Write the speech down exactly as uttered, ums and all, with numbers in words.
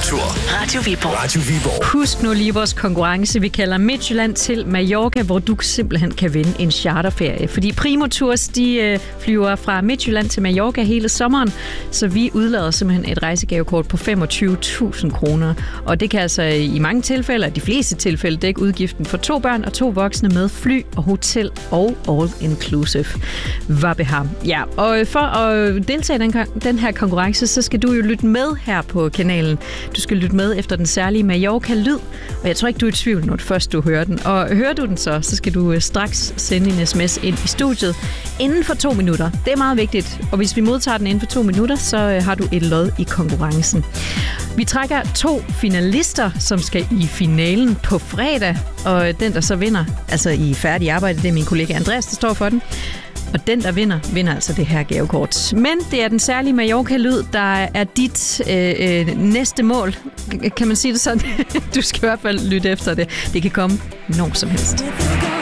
tur. Radio Viborg. Radio Viborg. Husk nu lige vores konkurrence, vi kalder Midtjylland til Mallorca, hvor du simpelthen kan vinde en charterferie. Fordi Primo Tours, de øh, flyver fra Midtjylland til Mallorca hele sommeren, så vi udlader simpelthen et rejsegavekort på femogtyve tusind kroner. Og det kan altså i mange tilfælde, de fleste tilfælde, dække udgiften for to børn og to voksne med fly og hotel og all inclusive. Vabeham. Ja, og for at deltage i den, den her konkurrence, så skal du jo lytte med her på kanalen. Du skal lytte med efter den særlige Mallorca-lyd, og jeg tror ikke, du er i tvivl, når først du hører den. Og hører du den så, så skal du straks sende en sms ind i studiet inden for to minutter. Det er meget vigtigt, og hvis vi modtager den inden for to minutter, så har du et lod i konkurrencen. Vi trækker to finalister, som skal i finalen på fredag, og den, der så vinder, altså i færdig arbejde, det er min kollega Andreas, der står for den. Og den, der vinder, vinder altså det her gavekort. Men det er den særlige Mallorca-lyd, der er dit øh, øh, næste mål. Kan man sige det sådan? Du skal i hvert fald lytte efter det. Det kan komme når som helst.